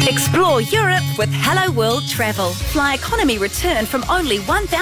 Explore Europe with Hello World Travel. Fly economy return from only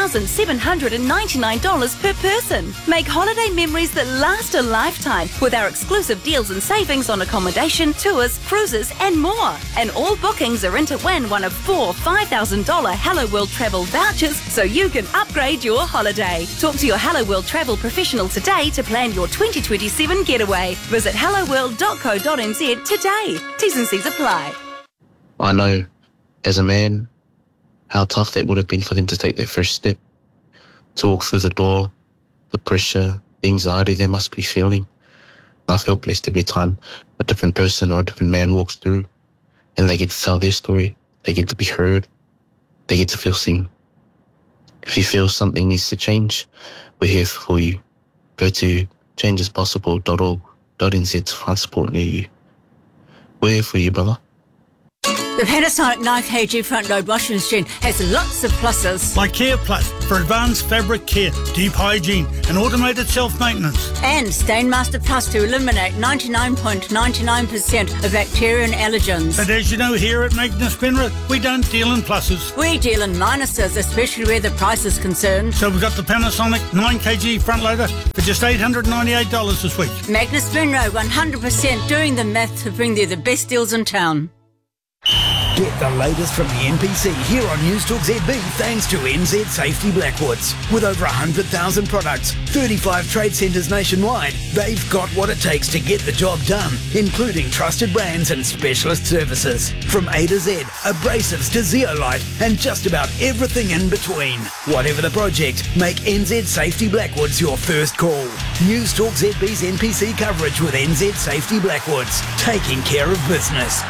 $1,799 per person. Make holiday memories that last a lifetime with our exclusive deals and savings on accommodation, tours, cruises and more. And all bookings are in to win one of 4 $5,000 Hello World Travel vouchers so you can upgrade your holiday. Talk to your Hello World Travel professional today to plan your 2027 getaway. Visit helloworld.co.nz today. T's and C's apply. I know, as a man, how tough that would have been for them to take that first step, to walk through the door, the pressure, the anxiety they must be feeling. I feel blessed every time a different person or a different man walks through and they get to tell their story, they get to be heard, they get to feel seen. If you feel something needs to change, we're here for you. Go to changeispossible.org.nz to find support near you. We're here for you, brother. The Panasonic 9kg front load washing machine has lots of pluses. Like Care Plus for advanced fabric care, deep hygiene and automated self-maintenance. And Stainmaster Plus to eliminate 99.99% of bacteria and allergens. But as you know, here at Magnus Penrith, we don't deal in pluses. We deal in minuses, especially where the price is concerned. So we've got the Panasonic 9kg front loader for just $898 this week. Magnus Penrith, 100% doing the math to bring you the best deals in town. Get the latest from the NPC here on News Talk ZB thanks to NZ Safety Blackwoods. With over 100,000 products, 35 trade centres nationwide, they've got what it takes to get the job done, including trusted brands and specialist services. From A to Z, abrasives to zeolite, and just about everything in between. Whatever the project, make NZ Safety Blackwoods your first call. News Talk ZB's NPC coverage with NZ Safety Blackwoods, taking care of business.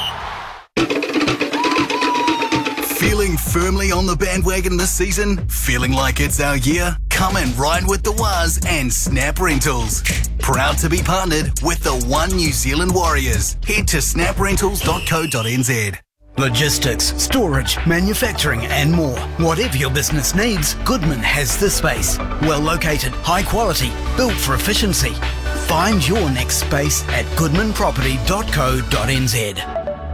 Feeling firmly on the bandwagon this season? Feeling like it's our year? Come and ride with the Waz and Snap Rentals. Proud to be partnered with the One New Zealand Warriors. Head to snaprentals.co.nz. Logistics, storage, manufacturing and more. Whatever your business needs, Goodman has the space. Well located, high quality, built for efficiency. Find your next space at goodmanproperty.co.nz.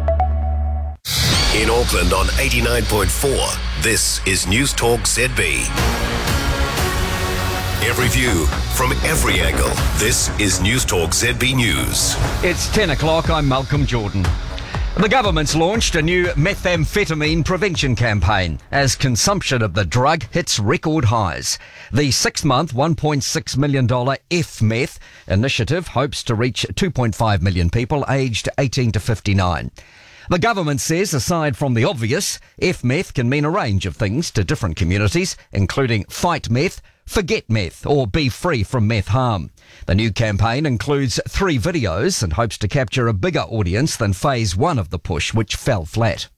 In Auckland on 89.4, this is News Talk ZB. Every view from every angle. This is News Talk ZB News. It's 10 o'clock. I'm Malcolm Jordan. The government's launched a new methamphetamine prevention campaign as consumption of the drug hits record highs. The 6-month, $1.6 million F-Meth initiative hopes to reach 2.5 million people aged 18 to 59. The government says, aside from the obvious, F-Meth can mean a range of things to different communities, including fight meth, forget meth, or be free from meth harm. The new campaign includes 3 videos and hopes to capture a bigger audience than phase 1 of the push, which fell flat.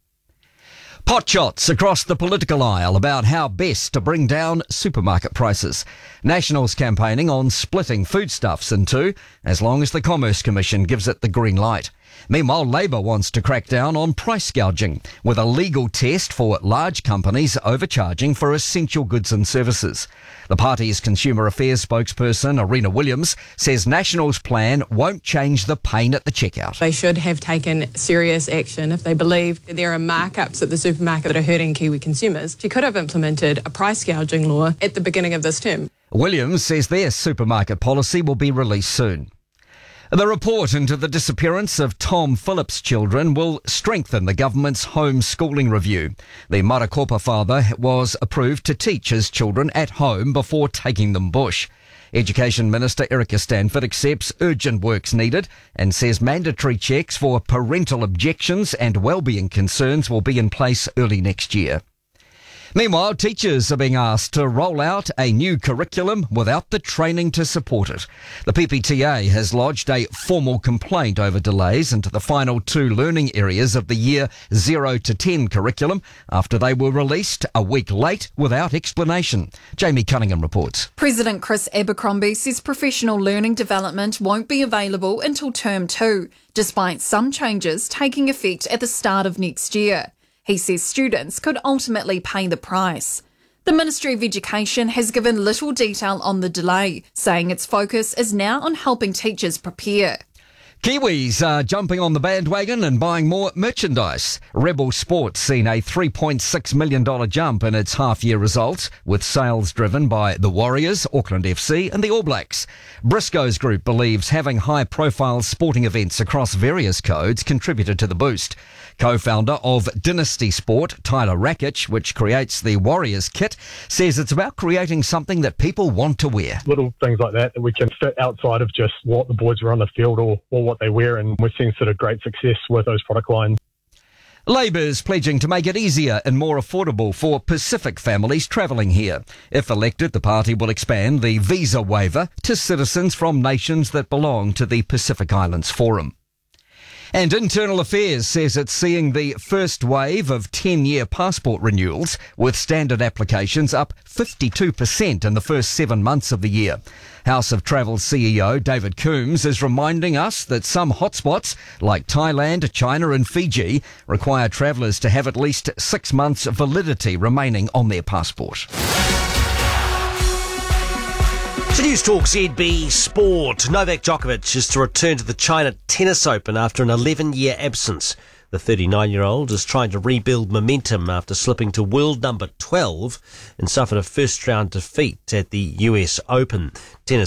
Potshots across the political aisle about how best to bring down supermarket prices. Nationals campaigning on splitting foodstuffs in 2, as long as the Commerce Commission gives it the green light. Meanwhile, Labour wants to crack down on price gouging with a legal test for large companies overcharging for essential goods and services. The party's Consumer Affairs spokesperson, Arena Williams, says National's plan won't change the pain at the checkout. They should have taken serious action if they believe there are markups at the supermarket that are hurting Kiwi consumers. She could have implemented a price gouging law at the beginning of this term. Williams says their supermarket policy will be released soon. The report into the disappearance of Tom Phillips' children will strengthen the government's homeschooling review. The Marakopa father was approved to teach his children at home before taking them bush. Education Minister Erica Stanford accepts urgent work's needed and says mandatory checks for parental objections and wellbeing concerns will be in place early next year. Meanwhile, teachers are being asked to roll out a new curriculum without the training to support it. The PPTA has lodged a formal complaint over delays into the final 2 learning areas of the year 0 to 10 curriculum after they were released a week late without explanation. Jamie Cunningham reports. President Chris Abercrombie says professional learning development won't be available until term 2, despite some changes taking effect at the start of next year. He says students could ultimately pay the price. The Ministry of Education has given little detail on the delay, saying its focus is now on helping teachers prepare. Kiwis are jumping on the bandwagon and buying more merchandise. Rebel Sports seen a $3.6 million jump in its half-year results, with sales driven by the Warriors, Auckland FC and the All Blacks. Briscoe's group believes having high-profile sporting events across various codes contributed to the boost. Co-founder of Dynasty Sport, Tyler Rakic, which creates the Warriors kit, says it's about creating something that people want to wear. Little things like that we can fit outside of just what the boys are on the field or what they wear, and we're seeing sort of great success with those product lines. Labor's pledging to make it easier and more affordable for Pacific families travelling here. If elected, the party will expand the visa waiver to citizens from nations that belong to the Pacific Islands Forum. And Internal Affairs says it's seeing the first wave of 10-year passport renewals, with standard applications up 52% in the first 7 months of the year. House of Travel CEO David Coombs is reminding us that some hotspots, like Thailand, China and Fiji, require travellers to have at least 6 months validity remaining on their passport. To News Talk ZB Sport, Novak Djokovic is to return to the China Tennis Open after an 11-year absence. The 39-year-old is trying to rebuild momentum after slipping to world number 12 and suffered a first-round defeat at the US Open. Tennis